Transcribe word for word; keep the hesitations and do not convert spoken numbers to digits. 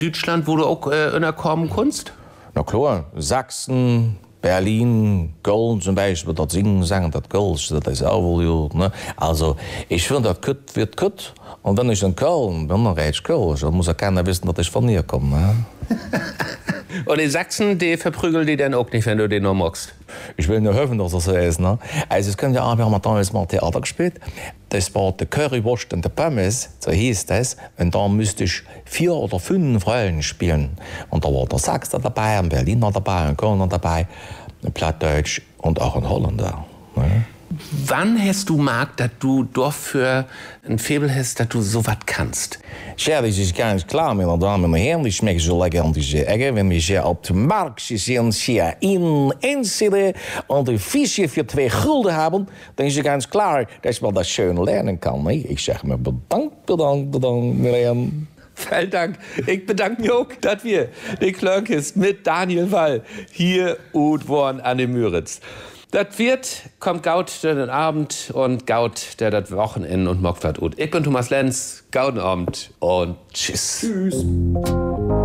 Deutschland, wo du auch äh, innerkommen kannst? Na klar, Sachsen, Berlin, Köln zum Beispiel, das Singen sagen, das Kölsch, das ist auch wohl gut. Ne? Also, ich finde, das Kütt wird Kütt. Und wenn ich in Köln bin, dann rede ich Kölsch. Dann muss ja keiner wissen, dass ich von hier komme. Ne? Und die Sachsen, die verprügeln die dann auch nicht, wenn du den noch magst? Ich will nur hoffen, dass das so ist. Ne? Also, es können ja auch, wir haben damals mal Theater gespielt. Das war der Currywurst und der Pommes, so hieß das. Und da müsste ich vier oder fünf Rollen spielen. Und da war der Sachser dabei, ein Berliner dabei, ein Kölner dabei, ein Plattdeutsch und auch ein Holländer. Ne? Wann hast du gemerkt, dass du dafür ein Faible hast, dass du sowas kannst? Ja, das ist ganz klar, meine Damen und Herren. Ich schmecke so lecker an diese Ecke. Wenn wir hier auf dem Markt sind, hier in Enschede und ein Fischchen für zwei Gulden haben, dann ist es ganz klar, dass man das schön lernen kann. Ich sage mir bedankt, bedankt, bedankt, Miriam. Vielen Dank. Ich bedanke mich auch, dass wir den Klörkist mit Daniel Wall hier und waren an den Müritz. Das wird, kommt Gaut der den Abend und Gaut der das Wochenende und mockt was. Ich bin Thomas Lenz, Gauten Abend und tschüss. Tschüss.